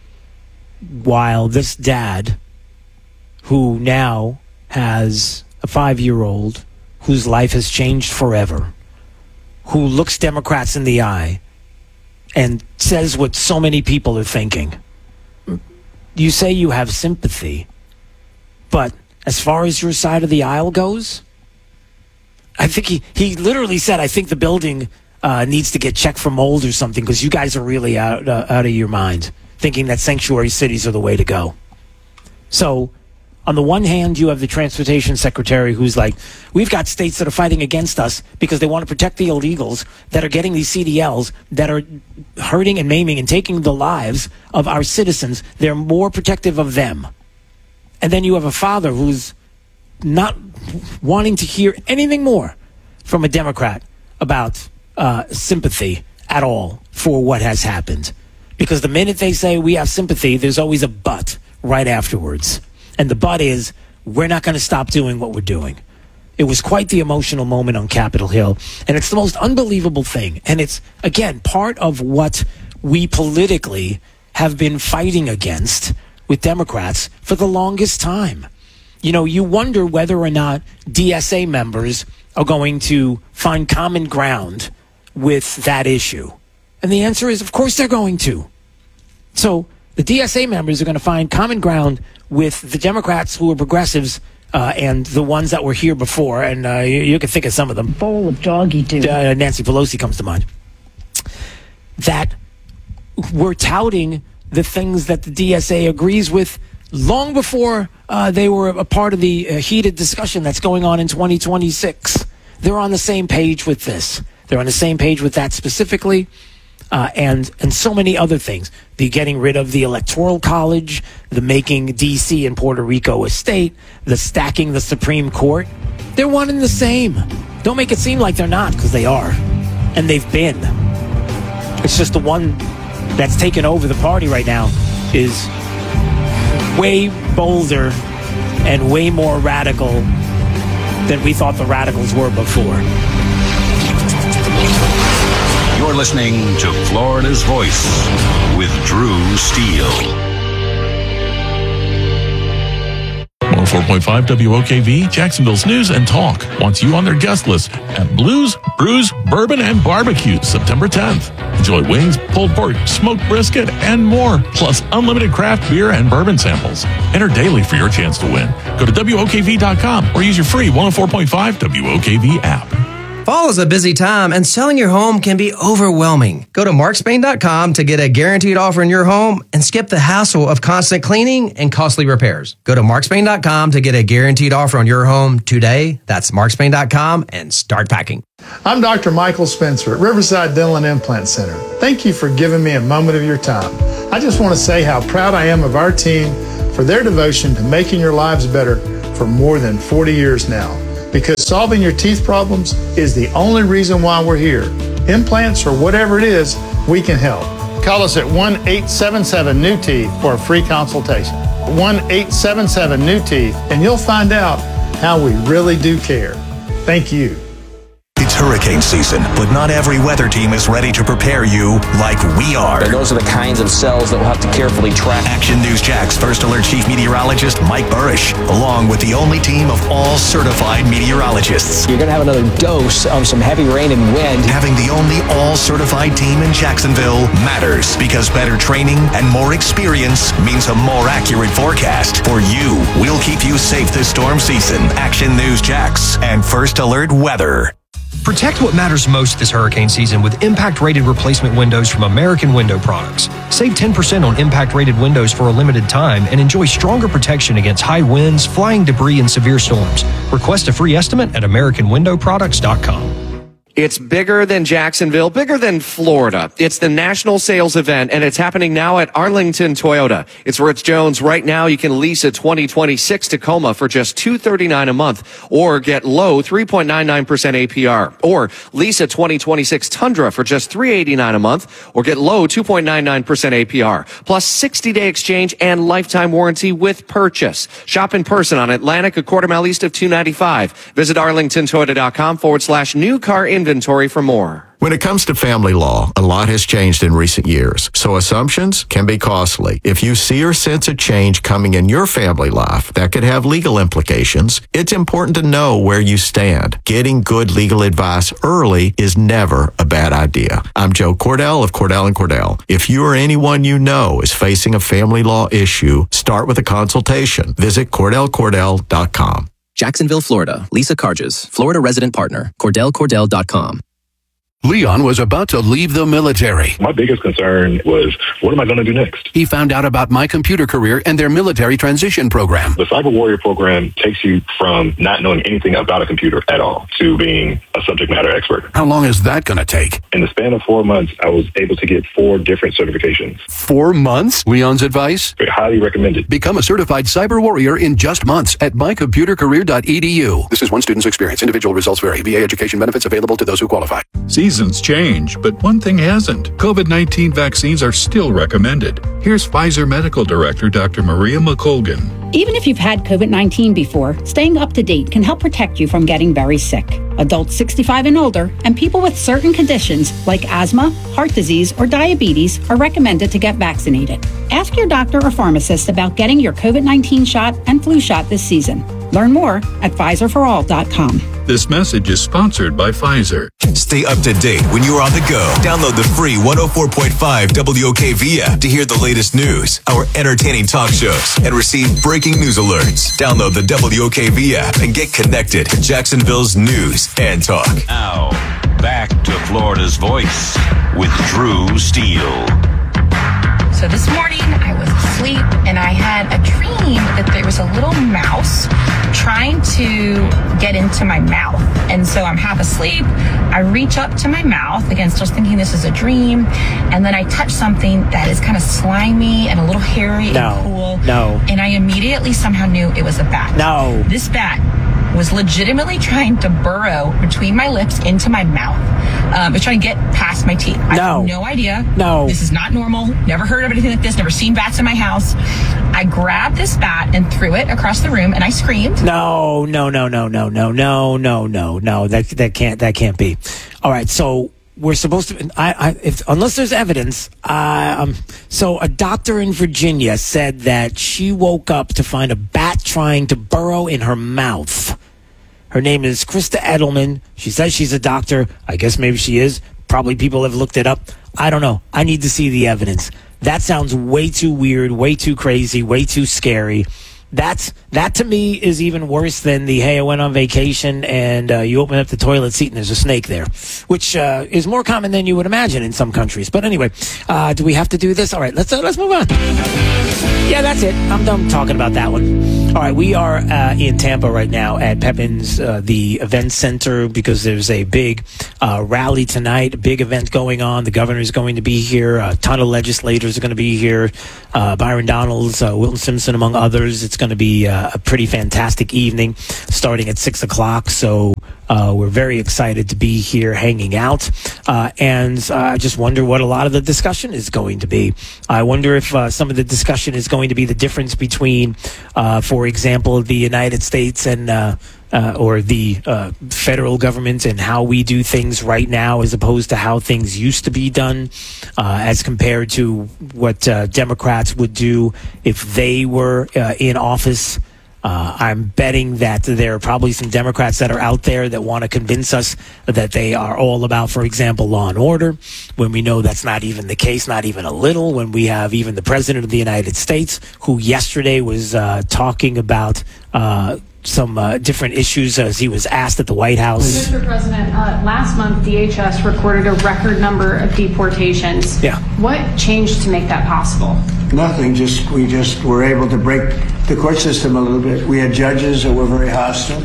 While this dad, who now has a 5-year-old whose life has changed forever, who looks Democrats in the eye and says what so many people are thinking. You say you have sympathy, but as far as your side of the aisle goes, I think he literally said, I think the building needs to get checked for mold or something, because you guys are really out of your mind, thinking that sanctuary cities are the way to go. So, on the one hand, you have the Transportation Secretary who's like, we've got states that are fighting against us because they want to protect the illegals that are getting these CDLs that are hurting and maiming and taking the lives of our citizens. They're more protective of them. And then you have a father who's not wanting to hear anything more from a Democrat about sympathy at all for what has happened. Because the minute they say we have sympathy, there's always a but right afterwards. And the but is, we're not going to stop doing what we're doing. It was quite the emotional moment on Capitol Hill. And it's the most unbelievable thing. And it's, again, part of what we politically have been fighting against with Democrats for the longest time. You know, you wonder whether or not DSA members are going to find common ground with that issue. And the answer is, of course they're going to. So the DSA members are going to find common ground with the Democrats who are progressives and the ones that were here before. And you can think of some of them. Bowl of doggy doo. Nancy Pelosi comes to mind. That we're touting the things that the DSA agrees with long before they were a part of the heated discussion that's going on in 2026. They're on the same page with this. They're on the same page with that specifically. And so many other things. The getting rid of the Electoral College, the making D.C. and Puerto Rico a state, the stacking the Supreme Court. They're one and the same. Don't make it seem like they're not, because they are. And they've been. It's just the one that's taken over the party right now is way bolder and way more radical than we thought the radicals were before. You're listening to Florida's Voice with Drew Steele. Well, 104.5 WOKV, Jacksonville's News and Talk, wants you on their guest list at Blues, Brews, Bourbon, and Barbecue, September 10th. Enjoy wings, pulled pork, smoked brisket, and more, plus unlimited craft beer and bourbon samples. Enter daily for your chance to win. Go to WOKV.com or use your free 104.5 WOKV app. Fall is a busy time, and selling your home can be overwhelming. Go to markspain.com to get a guaranteed offer in your home and skip the hassle of constant cleaning and costly repairs. Go to markspain.com to get a guaranteed offer on your home today. That's markspain.com and start packing. I'm Dr. Michael Spencer at Riverside Dental and Implant Center. Thank you for giving me a moment of your time. I just want to say how proud I am of our team for their devotion to making your lives better for more than 40 years now. Because solving your teeth problems is the only reason why we're here. Implants or whatever it is, we can help. Call us at 1-877-NEW-TEETH for a free consultation. 1-877-NEW-TEETH, and you'll find out how we really do care. Thank you. It's hurricane season, but not every weather team is ready to prepare you like we are. And those are the kinds of cells that we'll have to carefully track. Action News Jax First Alert Chief Meteorologist Mike Burish, along with the only team of all certified meteorologists. You're going to have another dose of some heavy rain and wind. Having the only all-certified team in Jacksonville matters because better training and more experience means a more accurate forecast. For you, we'll keep you safe this storm season. Action News Jax and First Alert Weather. Protect what matters most this hurricane season with impact-rated replacement windows from American Window Products. Save 10% on impact-rated windows for a limited time and enjoy stronger protection against high winds, flying debris, and severe storms. Request a free estimate at AmericanWindowProducts.com. It's bigger than Jacksonville, bigger than Florida. It's the national sales event, and it's happening now at Arlington Toyota. It's Rich Jones. Right now, you can lease a 2026 Tacoma for just $239 a month, or get low 3.99% APR, or lease a 2026 Tundra for just $389 a month, or get low 2.99% APR, plus 60-day exchange and lifetime warranty with purchase. Shop in person on Atlantic, a quarter mile east of 295. Visit arlingtontoyota.com/new car inventory for more. When it comes to family law, a lot has changed in recent years, so assumptions can be costly. If you see or sense a change coming in your family life that could have legal implications, it's important to know where you stand. Getting good legal advice early is never a bad idea. I'm Joe Cordell of Cordell & Cordell. If you or anyone you know is facing a family law issue, start with a consultation. Visit CordellCordell.com. Jacksonville, Florida. Lisa Carges, Florida resident partner. CordellCordell.com. Leon was about to leave the military. My biggest concern was, what am I going to do next? He found out about My Computer Career and their military transition program. The Cyber Warrior program takes you from not knowing anything about a computer at all to being a subject matter expert. How long is that going to take? In the span of 4 months, I was able to get 4 different certifications. 4 months? Leon's advice? Very highly recommended. Become a certified Cyber Warrior in just months at mycomputercareer.edu. This is one student's experience. Individual results vary. VA education benefits available to those who qualify. Seasons change, but one thing hasn't. COVID-19 vaccines are still recommended. Here's Pfizer Medical Director Dr. Maria McColgan. Even if you've had COVID-19 before, staying up to date can help protect you from getting very sick. Adults 65 and older and people with certain conditions like asthma, heart disease, or diabetes are recommended to get vaccinated. Ask your doctor or pharmacist about getting your COVID-19 shot and flu shot this season. Learn more at PfizerForAll.com. This message is sponsored by Pfizer. Stay up to date when you're on the go. Download the free 104.5 WOKV app to hear the latest news, our entertaining talk shows, and receive breaking news alerts. Download the WOKV app and get connected to Jacksonville's news and talk. Now, back to Florida's Voice with Drew Steele. So this morning I was asleep and I had a dream that there was a little mouse trying to get into my mouth. And so I'm half asleep. I reach up to my mouth, again, still thinking this is a dream. And then I touch something that is kind of slimy and a little hairy and cool. No. And I immediately somehow knew it was a bat. No. This bat was legitimately trying to burrow between my lips into my mouth. It's trying to get past my teeth. I have no idea. No. This is not normal. Never heard of anything like this. Never seen bats in my house. I grabbed this bat and threw it across the room and I screamed. No. That can't be. All right. So we're supposed to, unless there's evidence, so a doctor in Virginia said that she woke up to find a bat trying to burrow in her mouth. Her name is Krista Edelman. She says she's a doctor. I guess maybe she is. Probably people have looked it up. I don't know. I need to see the evidence. That sounds way too weird, way too crazy, way too scary. That to me is even worse than the, hey, I went on vacation and you open up the toilet seat and there's a snake there, which is more common than you would imagine in some countries. But anyway, do we have to do this? All right, let's move on. Yeah, that's it. I'm done talking about that one. All right, we are in Tampa right now at Pepin's, the event center, because there's a big rally tonight, a big event going on. The governor is going to be here. A ton of legislators are going to be here. Byron Donalds, Wilton Simpson, among others. It's going to be a pretty fantastic evening starting at 6 o'clock. So we're very excited to be here hanging out. And I just wonder what a lot of the discussion is going to be. I wonder if some of the discussion is going to be the difference between, for example, the United States and or the federal government and how we do things right now as opposed to how things used to be done, as compared to what Democrats would do if they were in office. I'm betting that there are probably some Democrats that are out there that want to convince us that they are all about, for example, law and order, when we know that's not even the case, not even a little, when we have even the President of the United States, who yesterday was talking about some different issues as he was asked at the White House. Mr. President, last month DHS recorded a record number of deportations. Yeah. What changed to make that possible? Nothing. We just were able to break the court system a little bit. We had judges that were very hostile.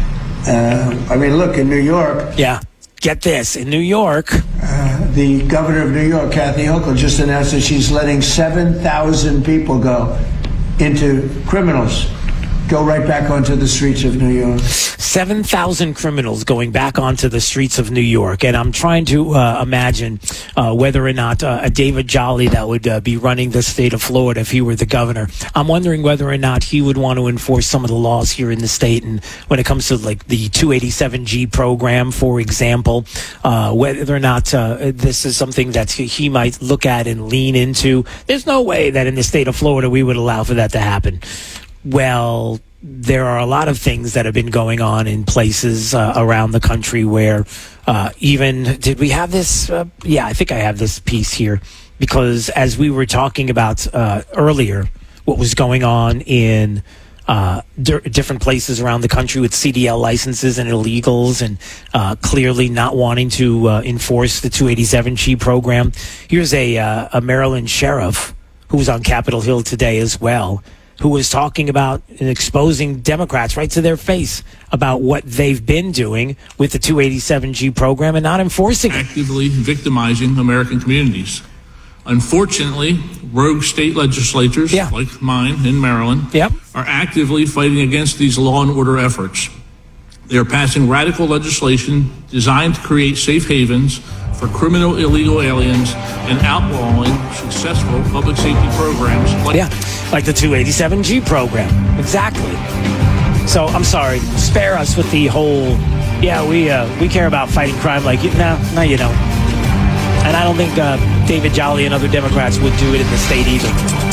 I mean, look, in New York. Yeah. Get this. In New York. The governor of New York, Kathy Hochul, just announced that she's letting 7,000 people go into criminals. Go right back onto the streets of New York. 7,000 criminals going back onto the streets of New York. And I'm trying to imagine whether or not a David Jolly that would be running the state of Florida if he were the governor. I'm wondering whether or not he would want to enforce some of the laws here in the state. And when it comes to like the 287G program, for example, whether or not this is something that he might look at and lean into. There's no way that in the state of Florida we would allow for that to happen. Well, there are a lot of things that have been going on in places around the country where did we have this? Yeah, I think I have this piece here, because as we were talking about earlier, what was going on in different places around the country with CDL licenses and illegals, and clearly not wanting to enforce the 287G program. Here's a Maryland sheriff who was on Capitol Hill today as well, who was talking about and exposing Democrats right to their face about what they've been doing with the 287G program and not enforcing it. Actively victimizing American communities. Unfortunately, rogue state legislatures, like mine in Maryland, are actively fighting against these law and order efforts. They are passing radical legislation designed to create safe havens for criminal illegal aliens and outlawing successful public safety programs like the 287G program. Exactly. So I'm sorry, spare us with the whole, we care about fighting crime like you. No, you don't. And I don't think David Jolly and other Democrats would do it in the state either.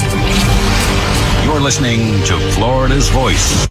You're listening to Florida's Voice.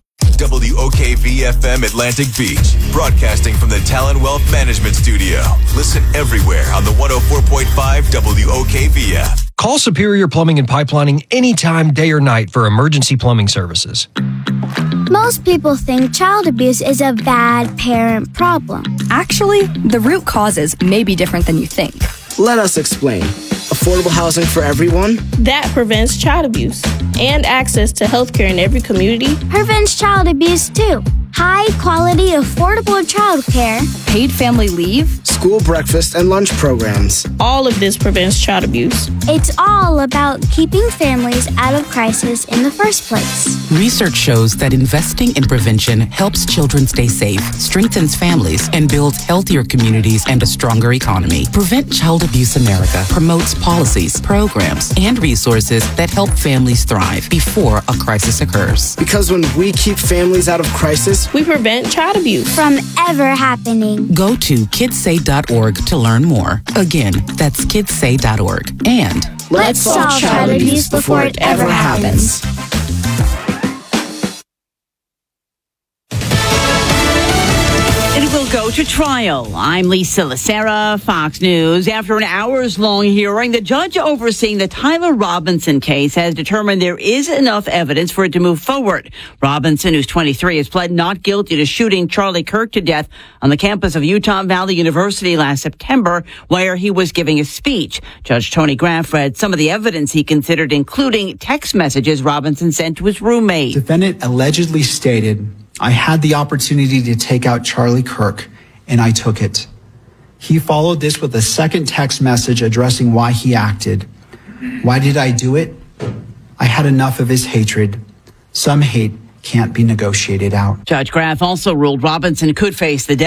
WOKV-FM Atlantic Beach, broadcasting from the Talon Wealth Management Studio. Listen everywhere on the 104.5 WOKV app. Call Superior Plumbing and Pipelining anytime, day or night, for emergency plumbing services. Most people think child abuse is a bad parent problem. Actually, the root causes may be different than you think. Let us explain. Affordable housing for everyone. That prevents child abuse. And access to healthcare in every community. Prevents child abuse too. High quality, affordable childcare. Paid family leave. School breakfast and lunch programs. All of this prevents child abuse. It's all about keeping families out of crisis in the first place. Research shows that investing in prevention helps children stay safe, strengthens families, and builds healthier communities and a stronger economy. Prevent Child Abuse America promotes policies, programs, and resources that help families thrive before a crisis occurs. Because when we keep families out of crisis, we prevent child abuse. From ever happening. Go to kidssay.org to learn more. Again, that's kidssay.org. And Let's solve child abuse before it ever happens. It will go to trial. I'm Lisa Lacera, Fox News. After an hours-long hearing, the judge overseeing the Tyler Robinson case has determined there is enough evidence for it to move forward. Robinson, who's 23, has pled not guilty to shooting Charlie Kirk to death on the campus of Utah Valley University last September, where he was giving a speech. Judge Tony Graff read some of the evidence he considered, including text messages Robinson sent to his roommate. Defendant allegedly stated, "I had the opportunity to take out Charlie Kirk, and I took it." He followed this with a second text message addressing why he acted. "Why did I do it? I had enough of his hatred. Some hate can't be negotiated out." Judge Graff also ruled Robinson could face the death